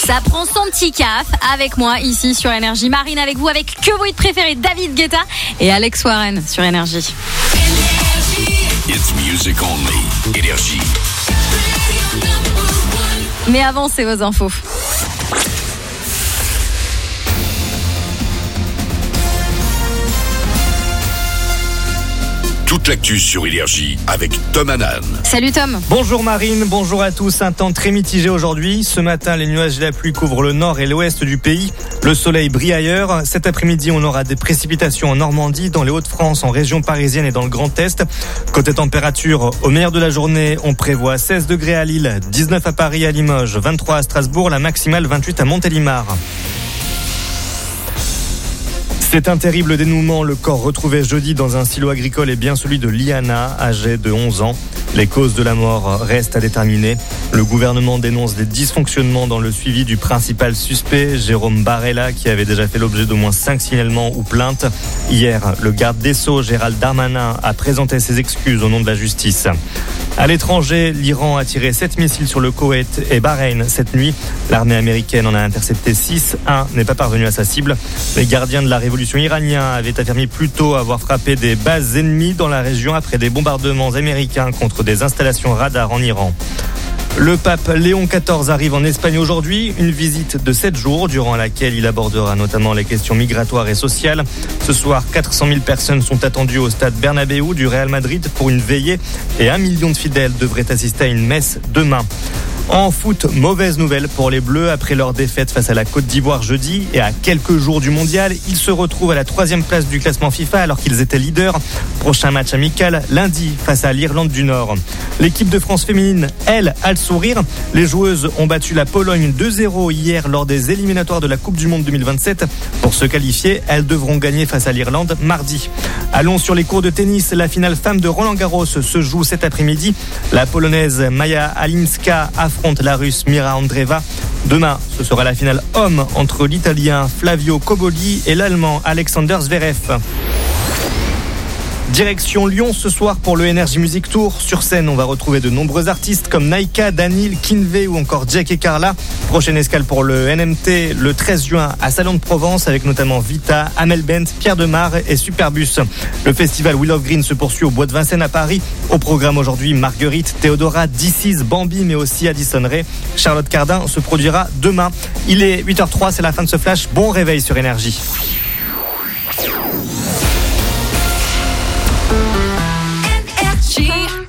Ça prend son petit caf avec moi ici sur Énergie. Marine avec vous avec Que Vous Êtes préféré, David Guetta et Alex Warren sur Énergie. It's music only. Énergie. Mais avant, c'est vos infos. Toute l'actu sur Énergie avec Tom Hanan. Salut Tom. Bonjour Marine, bonjour à tous. Un temps très mitigé aujourd'hui. Ce matin, les nuages et la pluie couvrent le nord et l'ouest du pays. Le soleil brille ailleurs. Cet après-midi, on aura des précipitations en Normandie, dans les Hauts-de-France, en région parisienne et dans le Grand Est. Côté température, au meilleur de la journée, on prévoit 16 degrés à Lille, 19 à Paris, à Limoges, 23 à Strasbourg, la maximale 28 à Montélimar. C'est un terrible dénouement. Le corps retrouvé jeudi dans un silo agricole est bien celui de Liana, âgée de 11 ans. Les causes de la mort restent à déterminer. Le gouvernement dénonce des dysfonctionnements dans le suivi du principal suspect, Jérôme Barella, qui avait déjà fait l'objet d'au moins 5 signalements ou plaintes. Hier, le garde des Sceaux, Gérald Darmanin, a présenté ses excuses au nom de la justice. À l'étranger, l'Iran a tiré 7 missiles sur le Koweït et Bahreïn cette nuit. L'armée américaine en a intercepté 6. Un n'est pas parvenu à sa cible. Les gardiens de la révolution iranienne avaient affirmé plus tôt avoir frappé des bases ennemies dans la région après des bombardements américains contre des installations radars en Iran. Le pape Léon XIV arrive en Espagne aujourd'hui, une visite de 7 jours durant laquelle il abordera notamment les questions migratoires et sociales. Ce soir, 400 000 personnes sont attendues au stade Bernabéu du Real Madrid pour une veillée et 1 million de fidèles devraient assister à une messe demain. En foot, mauvaise nouvelle pour les Bleus. Après leur défaite face à la Côte d'Ivoire jeudi et à quelques jours du mondial, ils se retrouvent à la 3e place du classement FIFA alors qu'ils étaient leaders. Prochain match amical lundi face à l'Irlande du Nord. L'équipe de France féminine, elle, a le sourire. Les joueuses ont battu la Pologne 2-0 hier lors des éliminatoires de la Coupe du Monde 2027. Pour se qualifier, elles devront gagner face à l'Irlande mardi. Allons sur les cours de tennis. La finale femme de Roland-Garros se joue cet après-midi. La Polonaise Maja Alinska affronte la Russe Mira Andreeva. Demain, ce sera la finale homme entre l'Italien Flavio Cobolli et l'Allemand Alexander Zverev. Direction Lyon ce soir pour le Energy Music Tour. Sur scène, on va retrouver de nombreux artistes comme Naika, Danil, Kinvey ou encore Jack et Carla. Prochaine escale pour le NMT le 13 juin à Salon de Provence avec notamment Vita, Amel Bent, Pierre Demar et Superbus. Le festival Wheel of Green se poursuit au Bois de Vincennes à Paris. Au programme aujourd'hui, Marguerite, Théodora, DC's, Bambi mais aussi Addison Rae. Charlotte Cardin se produira demain. Il est 8h03, c'est la fin de ce flash. Bon réveil sur Énergie. Energy.